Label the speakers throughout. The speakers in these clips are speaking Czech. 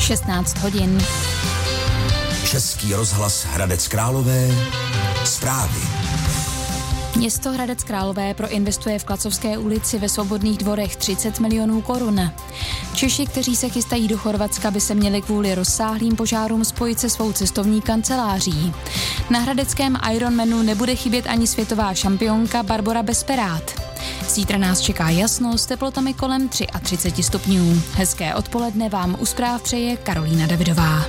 Speaker 1: 16 hodin.
Speaker 2: Český rozhlas Hradec Králové. Zprávy.
Speaker 1: Město Hradec Králové proinvestuje v Klacovské ulici ve Svobodných dvorech 30 milionů korun. Češi, kteří se chystají do Chorvatska, by se měli kvůli rozsáhlým požárům spojit se svou cestovní kanceláří. Na hradeckém Ironmanu nebude chybět ani světová šampionka Barbora Besperát. Zítra nás čeká jasno s teplotami kolem 33 stupňů. Hezké odpoledne vám u zpráv přeje Karolína Davidová.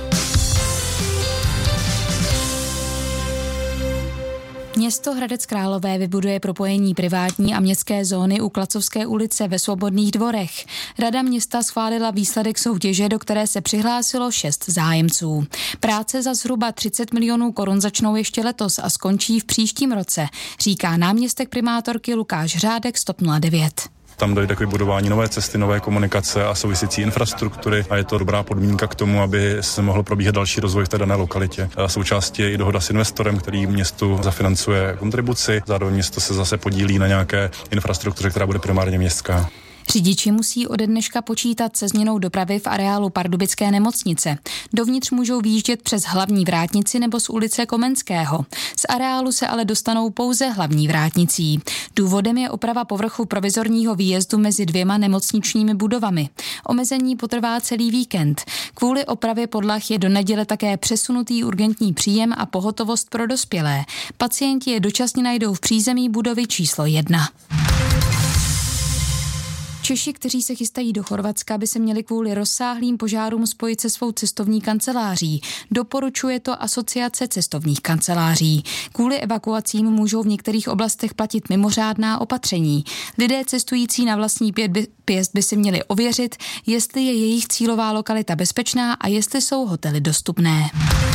Speaker 1: Město Hradec Králové vybuduje propojení privátní a městské zóny u Klacovské ulice ve Svobodných dvorech. Rada města schválila výsledek soutěže, do které se přihlásilo 6 zájemců. Práce za zhruba 30 milionů korun začnou ještě letos a skončí v příštím roce, říká náměstek primátorky Lukáš Řádek z TOP 09.
Speaker 3: Tam dojde k vybudování nové cesty, nové komunikace a související infrastruktury a je to dobrá podmínka k tomu, aby se mohl probíhat další rozvoj v té dané lokalitě. A součástí je i dohoda s investorem, který městu zafinancuje kontribuci, zároveň město se zase podílí na nějaké infrastruktuře, která bude primárně městská.
Speaker 1: Řidiči musí ode dneška počítat se změnou dopravy v areálu Pardubické nemocnice. Dovnitř můžou výjíždět přes hlavní vrátnici nebo z ulice Komenského. Z areálu se ale dostanou pouze hlavní vrátnicí. Důvodem je oprava povrchu provizorního výjezdu mezi 2 nemocničními budovami. Omezení potrvá celý víkend. Kvůli opravě podlah je do neděle také přesunutý urgentní příjem a pohotovost pro dospělé. Pacienti je dočasně najdou v přízemí budovy číslo 1. Češi, kteří se chystají do Chorvatska, by se měli kvůli rozsáhlým požárům spojit se svou cestovní kanceláří. Doporučuje to Asociace cestovních kanceláří. Kvůli evakuacím můžou v některých oblastech platit mimořádná opatření. Lidé cestující na vlastní pěst by si měli ověřit, jestli je jejich cílová lokalita bezpečná a jestli jsou hotely dostupné.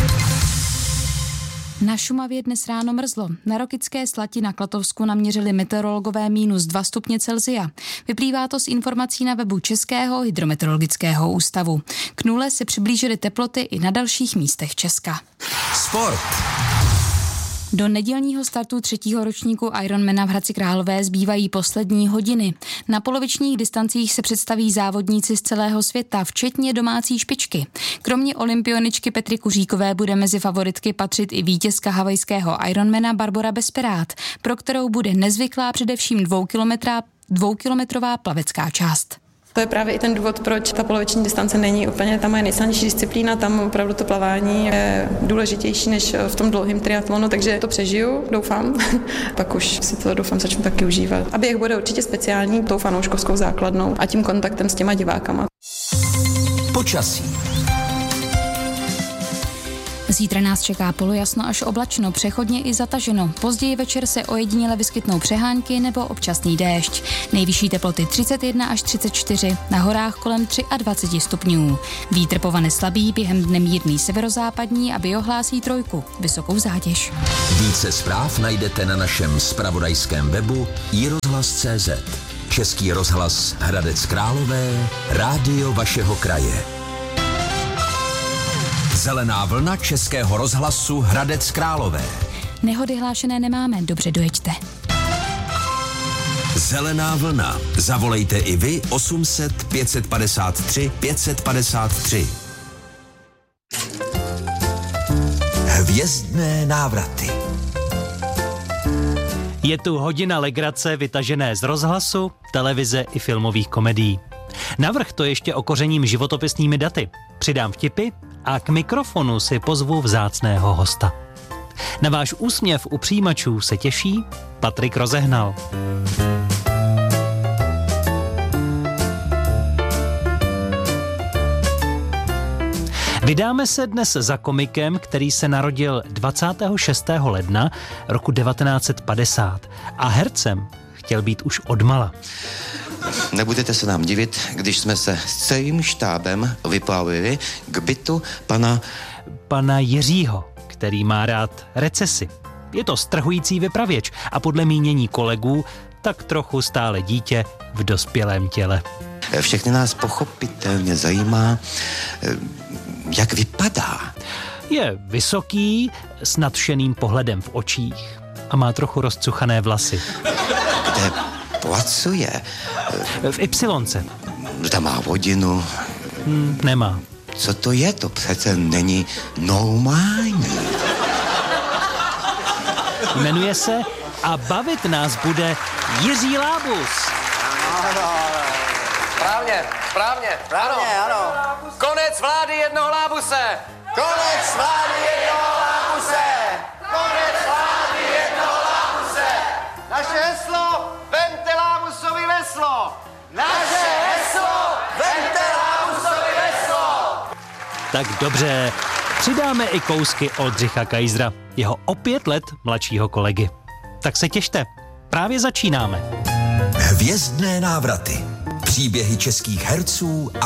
Speaker 1: Na Šumavě dnes ráno mrzlo. Na Rokycké Slati na Klatovsku naměřili meteorologové -2 stupně Celsia. Vyplývá to z informací na webu Českého hydrometeorologického ústavu. K nule se přiblížily teploty i na dalších místech Česka.
Speaker 2: Sport.
Speaker 1: Do nedělního startu 3. ročníku Ironmana v Hradci Králové zbývají poslední hodiny. Na polovičních distancích se představí závodníci z celého světa, včetně domácí špičky. Kromě olympioničky Petry Kuříkové bude mezi favoritky patřit i vítězka havajského Ironmana Barbora Besperát, pro kterou bude nezvyklá především 2kilometrová plavecká část.
Speaker 4: To je právě i ten důvod, proč ta poloviční distance není úplně ta moje nejsilnější disciplína, tam opravdu to plavání je důležitější než v tom dlouhém triatlonu, takže to přežiju, doufám. Pak už si to doufám začnu taky užívat. A běh bude určitě speciální tou fanouškovskou základnou a tím kontaktem s těma divákama.
Speaker 2: Počasí.
Speaker 1: Zítra nás čeká polojasno až oblačno, přechodně i zataženo. Později večer se ojediněle vyskytnou přehánky nebo občasný déšť. Nejvyšší teploty 31 až 34, na horách kolem 23 stupňů. Vítr povane slabý, během dne mírný severozápadní a biohlásí 3, vysokou zátěž.
Speaker 2: Více zpráv najdete na našem zpravodajském webu iRozhlas.cz. Český rozhlas Hradec Králové, rádio vašeho kraje. Zelená vlna Českého rozhlasu Hradec Králové.
Speaker 1: Nehody hlášené nemáme, dobře dojeďte.
Speaker 2: Zelená vlna. Zavolejte i vy 800 553 553. Hvězdné návraty.
Speaker 5: Je tu hodina legrace vytažené z rozhlasu, televize i filmových komedií. Navrch to ještě okořením životopisnými daty. Přidám vtipy a k mikrofonu si pozvu vzácného hosta. Na váš úsměv u přijímačů se těší Patrik Rozehnal. Vydáme se dnes za komikem, který se narodil 26. ledna roku 1950 a hercem chtěl být už odmala.
Speaker 6: Nebudete se nám divit, když jsme se s celým štábem vyplavili k bytu
Speaker 5: pana Jiřího, který má rád recesi. Je to strhující vypravěč a podle mínění kolegů tak trochu stále dítě v dospělém těle.
Speaker 6: Všechny nás pochopitelně zajímá, jak vypadá.
Speaker 5: Je vysoký, s nadšeným pohledem v očích a má trochu rozcuchané vlasy.
Speaker 6: Kde pracuje?
Speaker 5: V Ypsilonce.
Speaker 6: Tam má hodinu.
Speaker 5: Nemá.
Speaker 6: Co to je? To přece není normální.
Speaker 5: Jmenuje se A bavit nás bude Jiří Lábus.
Speaker 7: Správně, ano. Konec vlády jednoho Lábuse. Konec vlády jednoho Lábuse. Naše heslo, vemte Lábusovi veslo. Naše heslo, vemte Lábusovi veslo.
Speaker 5: Tak dobře, přidáme i kousky Oldřicha Kaisera, jeho o 5 let mladšího kolegy. Tak se těšte, právě začínáme.
Speaker 2: Hvězdné návraty. Příběhy českých herců a